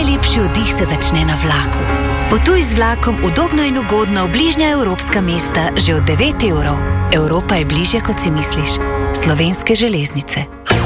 Najlepši oddih se začne na vlaku. Potuj z vlakom udobno in ugodno v bližnja evropska mesta že od 9 evrov. Evropa je bližje, kot si misliš. Slovenske železnice.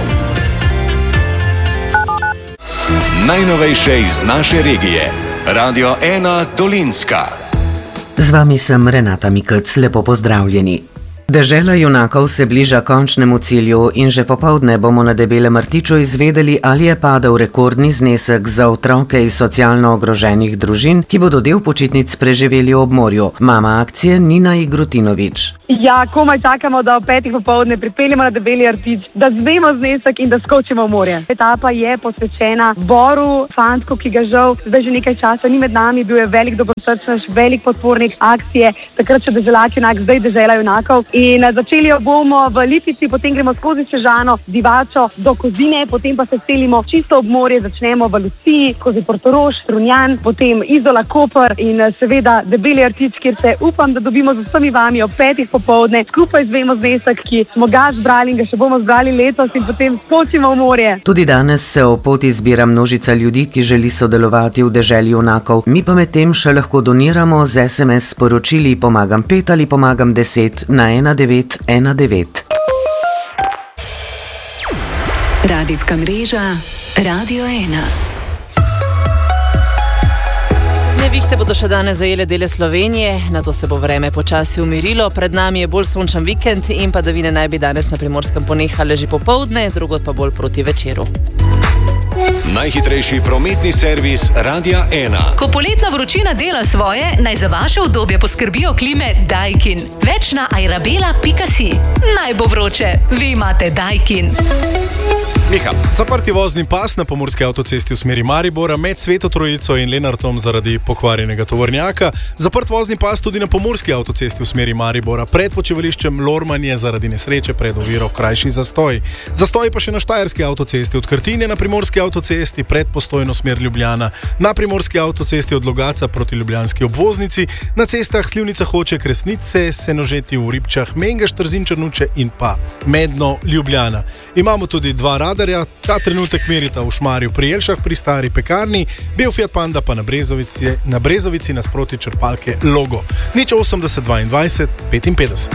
Najnovejše iz naše regije. Radio 1 Dolenjska. Z vami sem Renata Mikec, lepo pozdravljeni. Dežela junakov se bliža končnemu cilju in že popoldne bomo na Debelem rtiču izvedeli, ali je padel rekordni znesek za otroke iz socialno ogroženih družin, ki bodo del počitnic preživeli ob morju. Mama akcije Nina Igrutinovič. Ja, komaj čakamo, da ob 5 popoldne pripeljemo na Debeli rtič, da zvemo znesek in da skočimo v morje. Etapa je posvečena Boru, fantku, ki ga žal zdaj že nekaj časa ni med nami, bil je velik dobrosrčnež, velik podpornik akcije, takrat še Deželak junak, zdaj Dežela junakov. In začeli jo bomo v Lipici, potem gremo skozi Sežano, Divačo do Kozine, potem pa se selimo čisto ob morje, začnemo v Luciji, skozi Portorož, Strunjan, potem Izola, Koper in seveda Debeli rtič, kjer se upam, da dobimo z vsemi vami ob 5 popoldne. Skupaj zvemo znesek, ki smo ga zbrali in ga še bomo zbrali letos in potem skočimo v morje. Tudi danes se o poti zbira množica ljudi, ki želi sodelovati v Deželi junakov. Mi pa medtem še lahko doniramo z SMS sporočili pomagam 5 ali pomagam 10 na 1919. Radijska mreža Radio 1. Nevihte bodo še danes zajele dele Slovenije, nato se bo vreme počasi umirilo. Pred nami je bolj sončen vikend in padavine naj bi danes na Primorskem ponehale že popoldne, drugod pa bolj proti večeru. Najhitrejši prometni servis Radia 1. Ko poletna vročina dela svoje, naj za vaše udobje poskrbijo klime Daikin. Več na airabela.si. Naj bo vroče, vi imate Daikin. Miha, zaprti vozni pas na pomurski avtocesti v smeri Maribora med Sveto Trojico in Lenartom zaradi pokvarjenega tovornjaka. Zaprt vozni pas tudi na pomurski avtocesti v smeri Maribora pred počivališčem Lormanje zaradi nesreče pred oviro krajši zastoj. Zastoj pa še na štajerski avtocesti od Krtine na primorski avtocesti pred Postojno smer Ljubljana, na primorski avtocesti od Logatca proti ljubljanski obvoznici, na cestah Slivnica Hoče, Kresnice, Senožeti v Ribčah, Mengeš, Trzin, Črnuče in pa Medno Ljubljana. Imamo tudi dva radarja, ta trenutek merita v Šmarju pri Jelšah pri stari pekarni, bel Fiat Panda pa na Brezovici nasproti črpalke Logo. 080 22 55.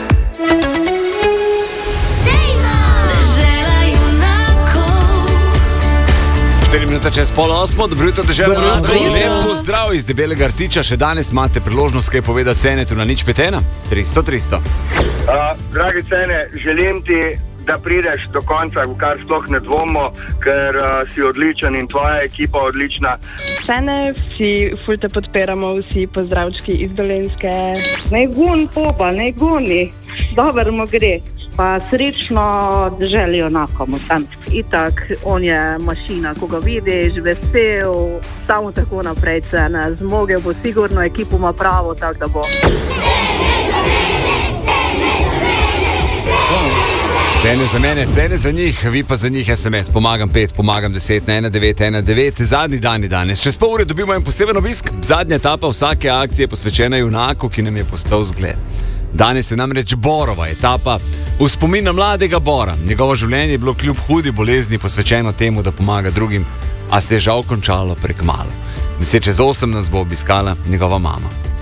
Minuta čez 7:30, dobro jutro, Dežela junakov. Lep pozdrav iz Debelega rtiča. Še danes imate priložnost kaj povedati Cenetu na 051 300 300. Dragi Cene, želim ti, da prideš do konca, v kar sploh ne dvomimo, ker si odličen in tvoja ekipa odlična. Cene, vsi ful te podpiramo, vsi pozdravčki iz Dolenjske. Naj gun popa, naj guni, dober mu gre. Pa srečno Deželi junakom vsem. Itak, on je mašina, ko ga vidiš, vesel, samo tako naprej Cene. Zmogel bo sigurno, ekipo ima pravo, tako da bo. Cene za mene, cene za njih, vi pa za njih SMS. Pomagam 5, pomagam 10 na 1919. Zadnji dan je danes. Čez pol ure dobimo en poseben obisk. Zadnja etapa vsake akcije posvečena junaku, ki nam je postal zgled. Danes je namreč Borova etapa v spomin na mladega Bora. Njegovo življenje je bilo kljub hudi bolezni posvečeno temu, da pomaga drugim, a se je žal končalo prekmalu. 7:50 nas bo obiskala njegova mama.